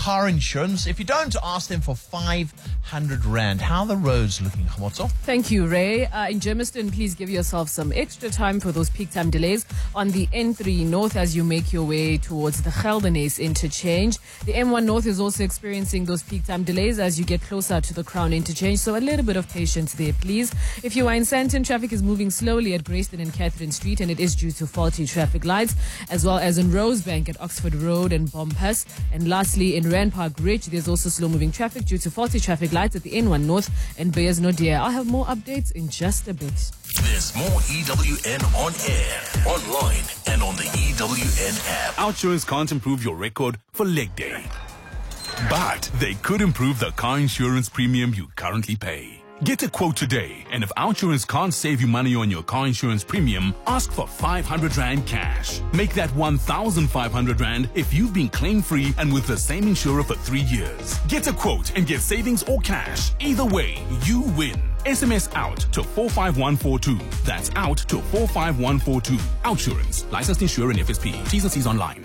car insurance. If you don't, ask them for 500 Rand. How are the roads looking, Khamotso? Thank you, Ray. In Germiston, please give yourself some extra time for those peak time delays on the N3 North as you make your way towards the Geldenhuys interchange. The M1 North is also experiencing those peak time delays as you get closer to the Crown interchange, so a little bit of patience there, please. If you are in Sandton, traffic is moving slowly at Grayston and Catherine Street, and it is due to faulty traffic lights, as well as in Rosebank at Oxford Road and Bompas. And lastly, in Rand Park Ridge, there's also slow-moving traffic due to faulty traffic lights at the N1 North and Beyers Naudé. I'll have more updates in just a bit. There's more EWN on air, online, and on the EWN app. OUTsurance can't improve your record for leg day, but they could improve the car insurance premium you currently pay. Get a quote today, and if OUTsurance can't save you money on your car insurance premium, ask for 500 Rand cash. Make that 1,500 Rand if you've been claim-free and with the same insurer for 3 years. Get a quote and get savings or cash. Either way, you win. SMS out to 45142. That's out to 45142. OUTsurance. Licensed insurer and FSP. T's and C's online.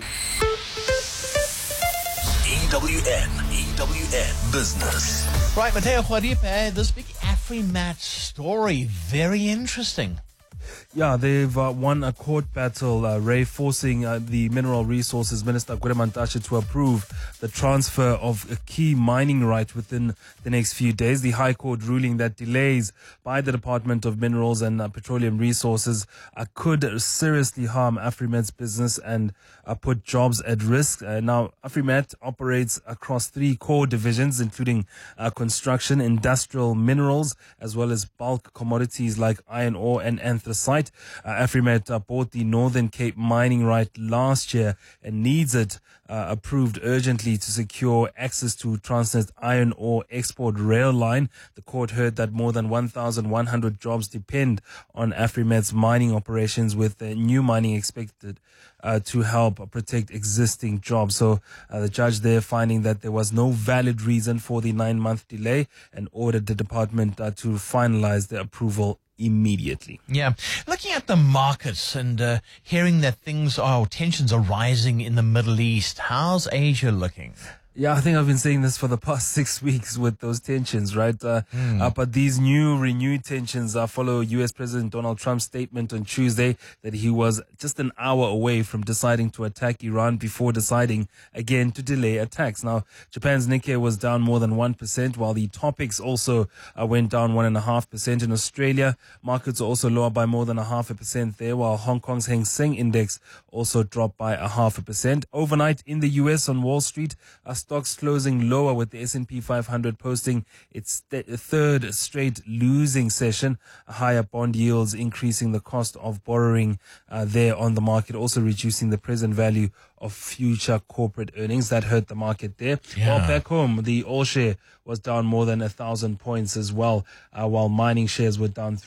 EWN Business. Right, Mateo Juaripe, this big AfriMat story, very interesting. Yeah, they've won a court battle, Ray, forcing the Mineral Resources Minister, Gwede Mantashe, to approve the transfer of a key mining right within the next few days. The High Court ruling that delays by the Department of Minerals and Petroleum Resources could seriously harm AfriMat's business and put jobs at risk. Now, AfriMat operates across 3 core divisions, including construction, industrial minerals, as well as bulk commodities like iron ore and anthracite. AfriMat bought the Northern Cape mining right last year and needs it approved urgently to secure access to Transnet's iron ore export rail line. The court heard that more than 1,100 jobs depend on AfriMat's mining operations, with new mining expected to help protect existing jobs. So the judge there finding that there was no valid reason for the 9-month delay and ordered the department to finalize the approval immediately. Yeah. Looking at the markets and hearing that tensions are rising in the Middle East, how's Asia looking? Yeah, I think I've been saying this for the past 6 weeks with those tensions, right? But these renewed tensions follow U.S. President Donald Trump's statement on Tuesday that he was just an hour away from deciding to attack Iran before deciding again to delay attacks. Now, Japan's Nikkei was down more than 1%, while the Topix also went down 1.5%. In Australia, markets are also lower by more than 0.5% there, while Hong Kong's Hang Seng Index also dropped by 0.5%. Overnight in the U.S. on Wall Street, stocks closing lower, with the S&P 500 posting its third straight losing session. Higher bond yields increasing the cost of borrowing there on the market, also reducing the present value of future corporate earnings. That hurt the market there. Yeah. Well, back home, the all share was down more than 1,000 points as well, while mining shares were down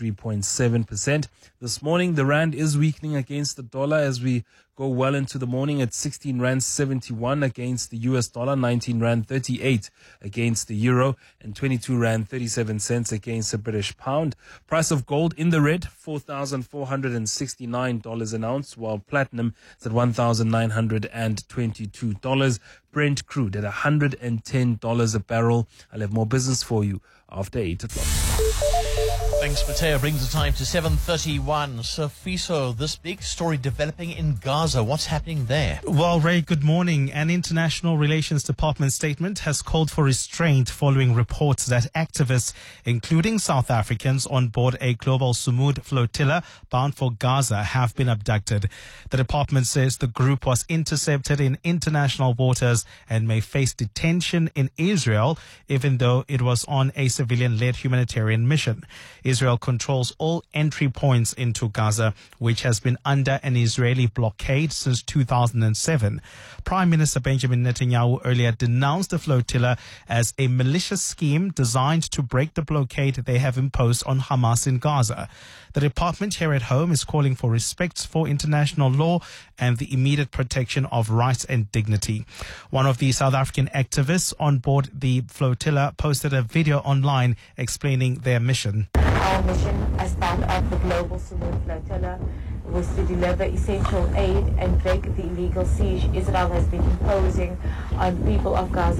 3.7%. This morning, the rand is weakening against the dollar as we go well into the morning at 16 Rand 71 against the US dollar, 19 Rand 38 against the euro, and 22 Rand 37 cents against the British pound. Price of gold in the red, $4,469 an ounce, while platinum is at $1,922. Brent crude at $110 a barrel. I'll have more business for you after 8 o'clock. Thanks, Mateo. Brings the time to 7:31. Sifiso, this big story developing in Gaza. What's happening there? Well, Ray, good morning. An International Relations Department statement has called for restraint following reports that activists, including South Africans on board a global Sumud flotilla bound for Gaza, have been abducted. The department says the group was intercepted in international waters and may face detention in Israel, even though it was on a civilian-led humanitarian mission. Israel controls all entry points into Gaza, which has been under an Israeli blockade since 2007. Prime Minister Benjamin Netanyahu earlier denounced the flotilla as a malicious scheme designed to break the blockade they have imposed on Hamas in Gaza. The department here at home is calling for respect for international law and the immediate protection of rights and dignity. One of the South African activists on board the flotilla posted a video online explaining their mission. Our mission as part of the Global Sumud Flotilla was to deliver essential aid and break the illegal siege Israel has been imposing on people of Gaza.